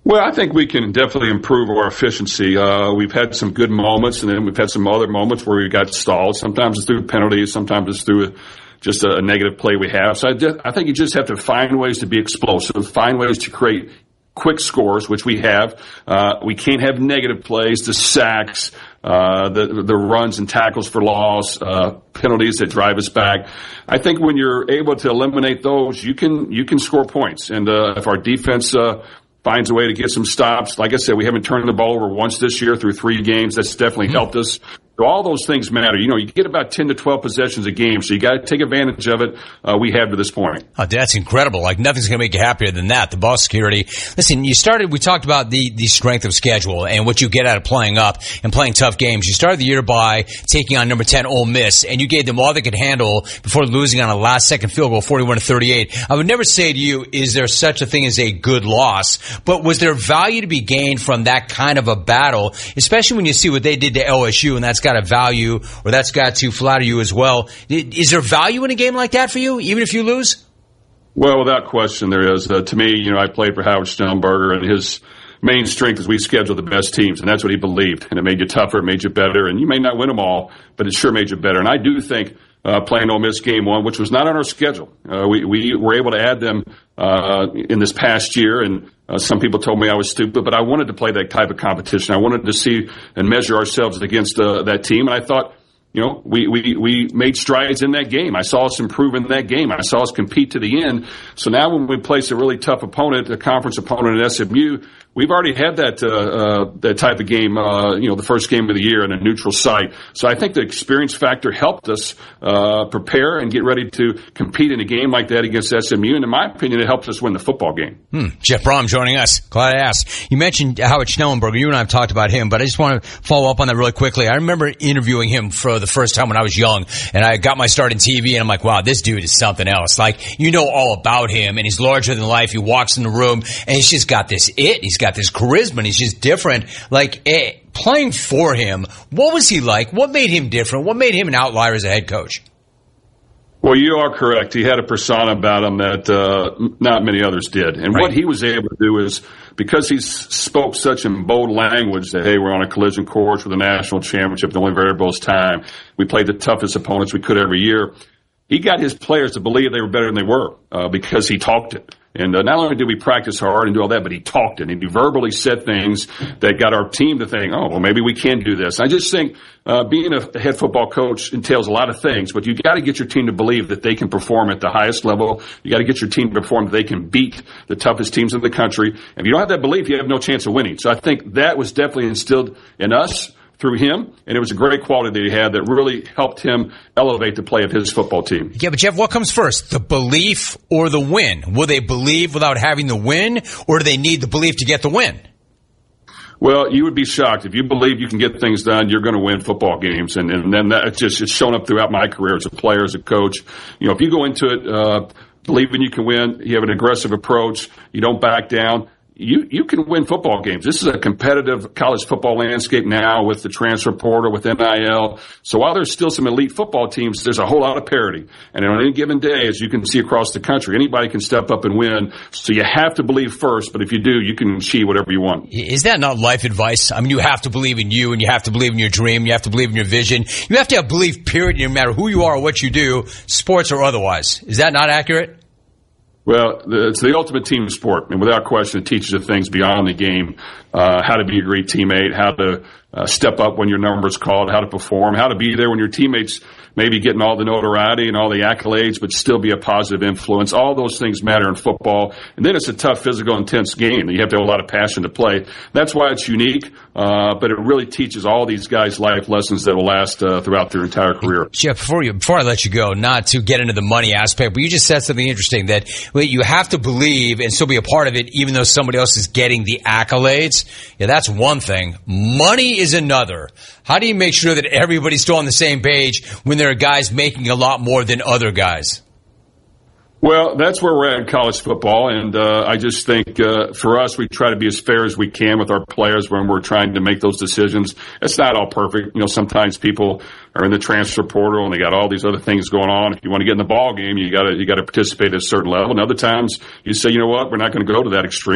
Well, I think we can definitely improve our efficiency. We've had some good moments, and then we've had some other moments where we got stalled. Sometimes it's through penalties, sometimes it's through just a negative play we have. So I think you just have to find ways to be explosive, find ways to create quick scores, which we have. We can't have negative plays, the sacks, the runs and tackles for loss, penalties that drive us back. I think when you're able to eliminate those, you can score points. And if our defense finds a way to get some stops, like I said, we haven't turned the ball over once this year through 3 games. That's definitely helped us. So all those things matter. You know, you get about 10 to 12 possessions a game, so you got to take advantage of it. We have to this point. Oh, that's incredible. Like, nothing's going to make you happier than that, the ball security. Listen, we talked about the strength of schedule and what you get out of playing up and playing tough games. You started the year by taking on number 10 Ole Miss, and you gave them all they could handle before losing on a last-second field goal, 41-38. I would never say to you, is there such a thing as a good loss? But was there value to be gained from that kind of a battle, especially when you see what they did to LSU, and that's got to value, or that's got to flatter you as well. Is there value in a game like that for you, even if you lose? Well, without question, there is. To me, you know, I played for Howard Schnellenberger, and his main strength is we schedule the best teams, and that's what he believed. And it made you tougher, it made you better, and you may not win them all, but it sure made you better. And I do think playing Ole Miss game 1, which was not on our schedule, we were able to add them in this past year, and some people told me I was stupid, but I wanted to play that type of competition. I wanted to see and measure ourselves against that team, and I thought, you know, we made strides in that game. I saw us improve in that game. I saw us compete to the end. So now when we place a really tough opponent, a conference opponent at SMU, we've already had that type of game, the first game of the year in a neutral site. So I think the experience factor helped us prepare and get ready to compete in a game like that against SMU. And in my opinion, it helped us win the football game. Jeff Brohm joining us. Glad I asked. You mentioned Howard Schnellenberger. You and I have talked about him, but I just want to follow up on that really quickly. I remember interviewing him for the first time when I was young, and I got my start in TV, and I'm like, wow, this dude is something else. Like, you know all about him, and he's larger than life. He walks in the room, and he's just got this it. He's got this charisma, and he's just different. Like, playing for him, what was he like? What made him different? What made him an outlier as a head coach? Well, you are correct. He had a persona about him that not many others did. And right. What he was able to do is, because he spoke such in bold language that, hey, we're on a collision course with a national championship, the only variable is time. We played the toughest opponents we could every year. He got his players to believe they were better than they were because he talked it. And not only did we practice hard and do all that, but he talked it. And he verbally said things that got our team to think, oh, well, maybe we can do this. I just think being a head football coach entails a lot of things, but you got to get your team to believe that they can perform at the highest level. You got to get your team to perform that they can beat the toughest teams in the country. If you don't have that belief, you have no chance of winning. So I think that was definitely instilled in us through him, and it was a great quality that he had that really helped him elevate the play of his football team. Yeah, but Jeff, what comes first, the belief or the win? Will they believe without having the win, or do they need the belief to get the win? Well, you would be shocked. If you believe you can get things done, you're going to win football games. And then it's shown up throughout my career as a player, as a coach. You know, if you go into it believing you can win, you have an aggressive approach, you don't back down, you can win football games. This is a competitive college football landscape now with the transfer portal, with NIL. So while there's still some elite football teams, there's a whole lot of parity. And on any given day, as you can see across the country, anybody can step up and win. So you have to believe first, but if you do, you can achieve whatever you want. Is that not life advice? I mean, you have to believe in you, and you have to believe in your dream. You have to believe in your vision. You have to have belief, period, no matter who you are or what you do, sports or otherwise. Is that not accurate? Well, it's the ultimate team sport, and without question, it teaches you things beyond the game, how to be a great teammate, how to step up when your number's called, how to perform, how to be there when your teammates may be getting all the notoriety and all the accolades, but still be a positive influence. All those things matter in football. And then it's a tough, physical, intense game. You have to have a lot of passion to play. That's why it's unique, but it really teaches all these guys life lessons that will last throughout their entire career. Jeff, before I let you go, not to get into the money aspect, but you just said something interesting, that you have to believe and still be a part of it even though somebody else is getting the accolades. Yeah, that's one thing. Money is another. How do you make sure that everybody's still on the same page when there are guys making a lot more than other guys? Well, that's where we're at in college football, and I just think for us, we try to be as fair as we can with our players when we're trying to make those decisions. It's not all perfect. You know, sometimes people are in the transfer portal and they got all these other things going on. If you want to get in the ball game, you got to participate at a certain level. And other times you say, you know what, we're not going to go to that extreme.